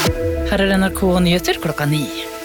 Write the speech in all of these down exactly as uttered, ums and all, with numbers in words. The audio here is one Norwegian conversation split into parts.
Her er N R K Nyheter klokka ni.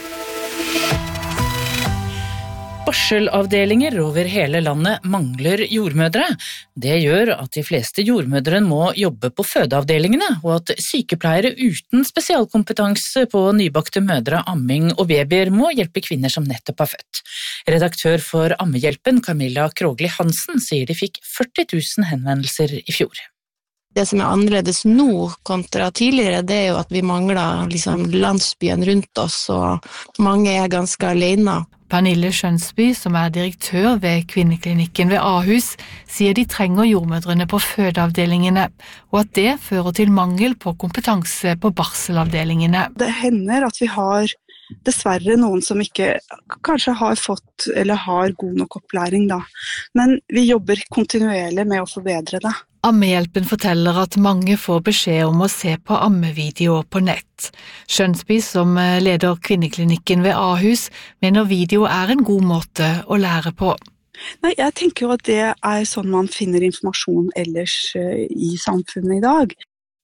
Barselavdelinger over hele landet mangler jordmødre. Det gjør at de fleste jordmødre må jobbe på fødeavdelingene, og at sykepleiere uten spesialkompetanse på nybakte mødre, amming og babyer må hjelpe kvinner som nettopp har født. Redaktør for Ammehjelpen, Camilla Krogli Hansen, sier de fikk førti tusen henvendelser i fjor. Det som er annerledes nå kontra tidligere, det er jo at vi mangler liksom landsbyen rundt oss, og mange er ganske alene. Pernille Skjønsby, som er direktør ved kvinneklinikken ved Ahus, sier de trenger jordmødrene på fødeavdelingene, og at det fører til mangel på kompetanse på barselavdelingene. Det hender at vi har dessverre noen som ikke kanskje har fått eller har god nok opplæring da, men vi jobber kontinuerlig med å forbedre det. Ammehjelpen forteller at mange får beskjed om å se på ammevideoer på nett. Skjønsby, som leder kvinneklinikken ved Ahus, mener video er en god måte å lære på. Nei, jeg tenker jo at det er sånn man finner informasjon ellers i samfunnet i dag.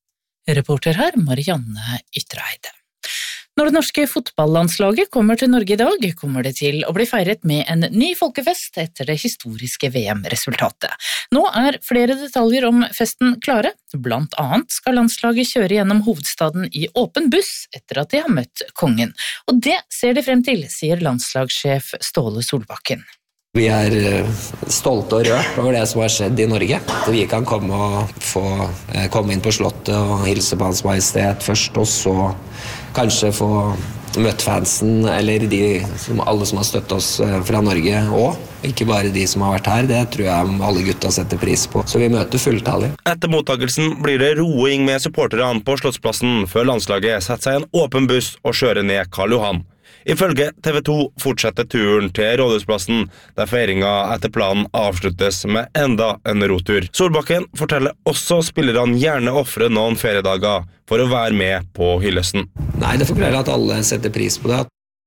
Reporter her, Marianne Ytreide. Når det norske fotballandslaget kommer til Norge i dag, kommer det til å bli feiret med en ny folkefest etter det historiske V M-resultatet. Nå er flere detaljer om festen klare. Blant annet skal landslaget kjøre gjennom hovedstaden i åpen buss etter at de har møtt kongen. Og det ser de frem til, sier landslagssjef Ståle Solbakken. Vi er stolte og rørt over det som har skjedd i Norge. Vi kan komme og få komme inn på slottet og hilse på Hans Majestet først, og så kanskje få møtt fansen, eller de som, alle som har støttet oss fra Norge også. Ikke bare de som har vært her, det tror jeg alle gutta setter pris på. Så vi møter fulltallig. Etter mottagelsen blir det roing med supporterne på Slottsplassen før landslaget setter seg i en åpen buss og kjører ned Karl Johan. Ifølge T V to fortsetter turen til Rådhusplassen, der feiringen etter planen avsluttes med enda en rotur. Solbakken forteller også spillerne gjerne offre noen feriedager for å være med på hyllesten. Nei, det forklarer at alle setter pris på det.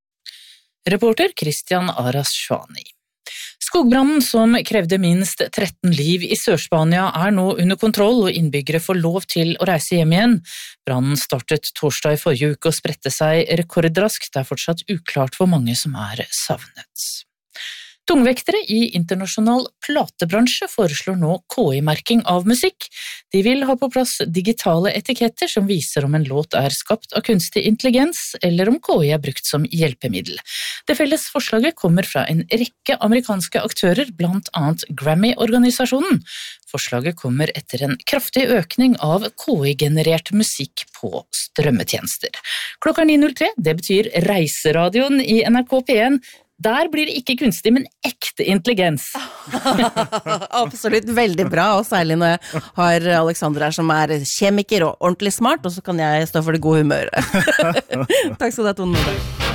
Reporter Christian Aras Shwani. Skogbrannen som krevde minst tretten liv i Sør-Spania er nå under kontroll, og innbyggere får lov til å reise hjem igjen. Brannen startet torsdag i forrige uke og spredte seg rekordraskt. Det er fortsatt uklart hvor mange som er savnet. Tungvektere i internasjonal platebransje foreslår nå K I-merking av musikk. De vil ha på plass digitale etiketter som viser om en låt er skapt av kunstig intelligens, eller om K I er brukt som hjelpemiddel. Det felles forslaget kommer fra en rekke amerikanske aktører, blant annet Grammy-organisasjonen. Forslaget kommer etter en kraftig økning av K I-generert musikk på strømmetjenester. Klokka ni null tre, det betyr reiseradioen i N R K P en. Der blir det ikke kunstig, men ekte intelligens. Absolutt, veldig bra, og særlig når jeg har Alexander her som er kjemiker og ordentlig smart, og så kan jeg stå for det gode humøret. Takk skal du ha, Tone.